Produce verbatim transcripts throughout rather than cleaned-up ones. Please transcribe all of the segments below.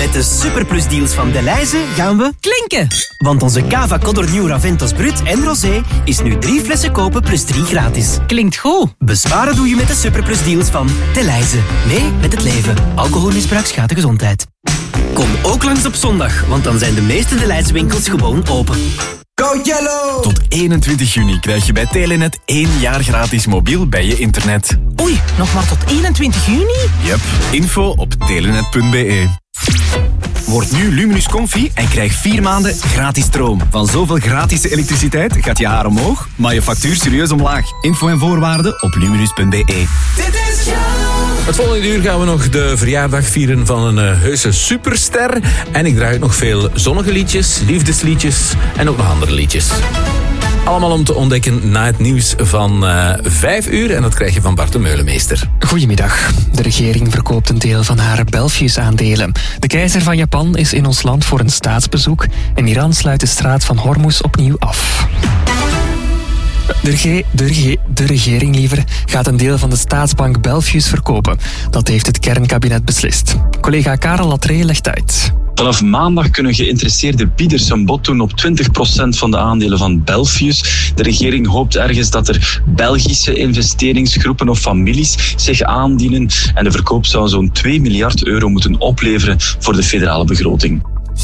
Met de superplusdeals van Delhaize gaan we klinken. Want onze Cava Codor Nieuw Raventos Brut en Rosé is nu drie flessen kopen plus drie gratis. Klinkt goed. Besparen doe je met de superplusdeals van Delhaize. Mee met het leven. Alcoholmisbruik schaadt de gezondheid. Kom ook langs op zondag, want dan zijn de meeste Delhaize winkels gewoon open. Go Yellow! Tot eenentwintig juni krijg je bij Telenet één jaar gratis mobiel bij je internet. Oei, nog maar tot eenentwintig juni? Yep, info op telenet punt be. Word nu Luminus Comfy en krijg vier maanden gratis stroom. Van zoveel gratis elektriciteit gaat je haar omhoog, maar je factuur serieus omlaag. Info en voorwaarden op luminus punt be. Dit is jou! Het volgende uur gaan we nog de verjaardag vieren van een uh, heuse superster. En ik draai ook nog veel zonnige liedjes, liefdesliedjes en ook nog andere liedjes. Allemaal om te ontdekken na het nieuws van uh, vijf uur. En dat krijg je van Bart de Meulemeester. Goedemiddag. De regering verkoopt een deel van haar Belfius-aandelen. De keizer van Japan is in ons land voor een staatsbezoek. En Iran sluit de straat van Hormuz opnieuw af. De, rege- de, rege- de regering liever gaat een deel van de staatsbank Belfius verkopen. Dat heeft het kernkabinet beslist. Collega Karel Latree legt uit. Vanaf maandag kunnen geïnteresseerde bieders een bod doen op twintig procent van de aandelen van Belfius. De regering hoopt ergens dat er Belgische investeringsgroepen of families zich aandienen. En de verkoop zou zo'n twee miljard euro moeten opleveren voor de federale begroting.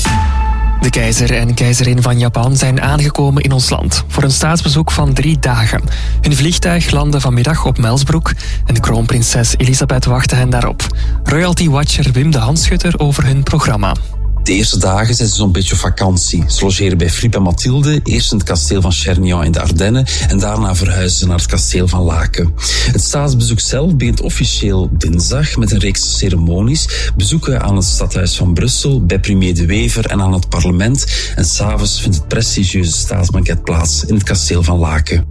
De keizer en keizerin van Japan zijn aangekomen in ons land voor een staatsbezoek van drie dagen. Hun vliegtuig landde vanmiddag op Melsbroek en de kroonprinses Elisabeth wachtte hen daarop. Royalty Watcher Wim de Hanschutter over hun programma. De eerste dagen zijn ze zo'n beetje op vakantie. Ze logeren bij Filip en Mathilde, eerst in het kasteel van Chernion in de Ardennen en daarna verhuizen ze naar het kasteel van Laken. Het staatsbezoek zelf begint officieel dinsdag met een reeks ceremonies. Bezoeken aan het stadhuis van Brussel, bij premier De Wever en aan het parlement. En s'avonds vindt het prestigieuze staatsbanket plaats in het kasteel van Laken.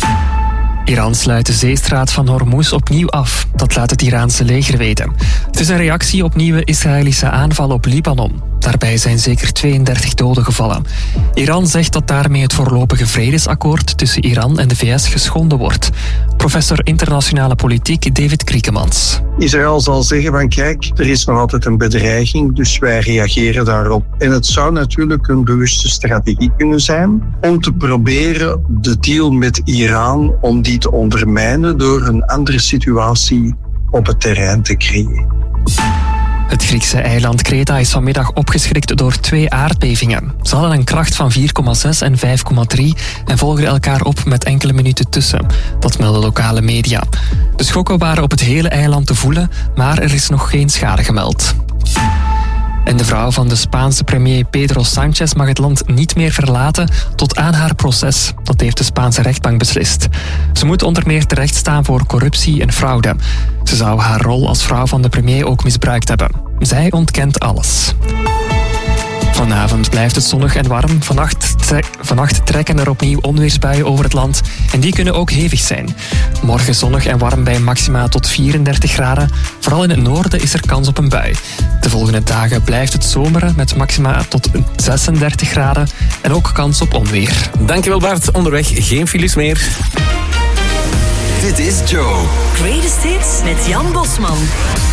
Iran sluit de zeestraat van Hormuz opnieuw af. Dat laat het Iraanse leger weten. Het is een reactie op nieuwe Israëlische aanvallen op Libanon. Daarbij zijn zeker tweeëndertig doden gevallen. Iran zegt dat daarmee het voorlopige vredesakkoord tussen Iran en de V S geschonden wordt. Professor internationale politiek David Kriekemans. Israël zal zeggen van kijk, er is nog altijd een bedreiging, dus wij reageren daarop. En het zou natuurlijk een bewuste strategie kunnen zijn om te proberen de deal met Iran, om die te ondermijnen door een andere situatie op het terrein te creëren. Het Griekse eiland Kreta is vanmiddag opgeschrikt door twee aardbevingen. Ze hadden een kracht van vier komma zes en vijf komma drie en volgden elkaar op met enkele minuten tussen. Dat melden lokale media. De schokken waren op het hele eiland te voelen, maar er is nog geen schade gemeld. En de vrouw van de Spaanse premier Pedro Sánchez mag het land niet meer verlaten tot aan haar proces. Dat heeft de Spaanse rechtbank beslist. Ze moet onder meer terechtstaan voor corruptie en fraude. Ze zou haar rol als vrouw van de premier ook misbruikt hebben. Zij ontkent alles. Vanavond blijft het zonnig en warm. Vannacht, tre- vannacht trekken er opnieuw onweersbuien over het land. En die kunnen ook hevig zijn. Morgen zonnig en warm bij maxima tot vierendertig graden. Vooral in het noorden is er kans op een bui. De volgende dagen blijft het zomeren met maxima tot zesendertig graden. En ook kans op onweer. Dankjewel Bart. Onderweg geen files meer. Dit is Joe. Greatest Hits met Jan Bosman.